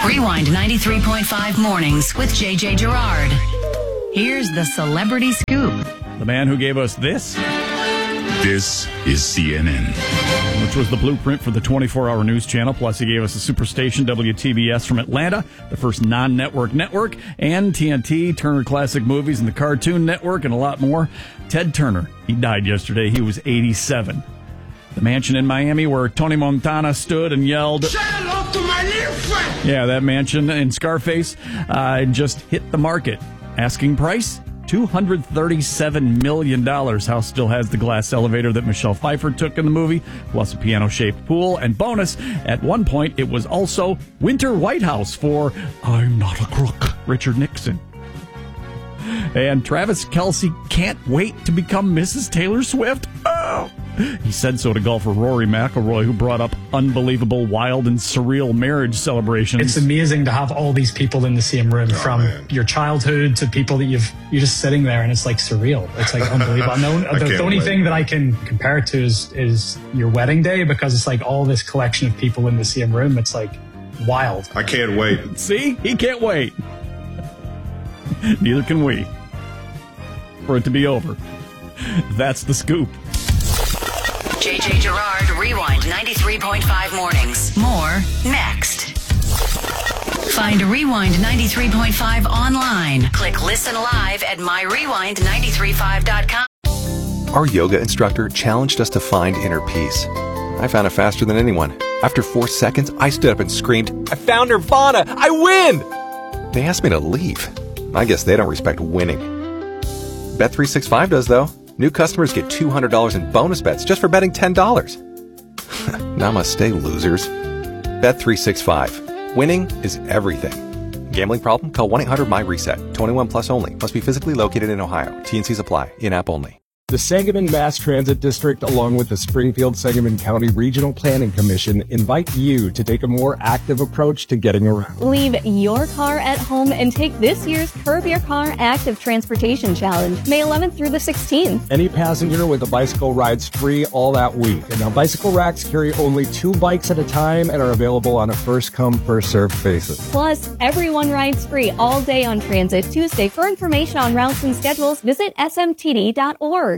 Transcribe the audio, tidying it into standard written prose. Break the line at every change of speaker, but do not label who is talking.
Rewind 93.5 Mornings with JJ Gerard. Here's the Celebrity Scoop.
The man who gave us this.
This is CNN.
Which was the blueprint for the 24-hour news channel. Plus, he gave us a superstation, WTBS from Atlanta, the first non-network network, and TNT, Turner Classic Movies, and the Cartoon Network, and a lot more. Ted Turner. He died yesterday. He was 87. The mansion in Miami where Tony Montana stood and yelled, "Say hello to my little friend!" Yeah, that mansion in Scarface just hit the market. Asking price? $237 million. House still has the glass elevator that Michelle Pfeiffer took in the movie, plus a piano-shaped pool. And bonus, at one point, it was also Winter White House for I'm Not a Crook, Richard Nixon. And Travis Kelce can't wait to become Mrs. Taylor Swift. Oh! He said so to golfer Rory McIlroy, who brought up unbelievable, wild, and surreal marriage celebrations.
It's amazing to have all these people in the same room, from your childhood to people that you're just sitting there, and it's like surreal. It's like unbelievable. The only thing that I can compare it to is your wedding day, because it's like all this collection of people in the same room. It's like wild.
I can't wait.
See? He can't wait. Neither can we. For it to be over. That's the scoop.
JJ Gerard, Rewind 93.5 Mornings. More next. Find Rewind 93.5 online. Click Listen Live at myrewind935.com.
Our yoga instructor challenged us to find inner peace. I found it faster than anyone. After 4 seconds, I stood up and screamed, "I found Nirvana! I win!" They asked me to leave. I guess they don't respect winning. Bet365 does, though. New customers get $200 in bonus bets just for betting $10. Namaste, losers. Bet365. Winning is everything. Gambling problem? Call 1-800-MY-RESET. 21 plus only. Must be physically located in Ohio. T&Cs apply. In-app only.
The Sangamon Mass Transit District, along with the Springfield-Sangamon County Regional Planning Commission, invite you to take a more active approach to getting around.
Leave your car at home and take this year's Curb Your Car Active Transportation Challenge, May 11th through the 16th.
Any passenger with a bicycle rides free all that week. And now, bicycle racks carry only 2 bikes at a time and are available on a first-come, first-served basis.
Plus, everyone rides free all day on Transit Tuesday. For information on routes and schedules, visit smtd.org.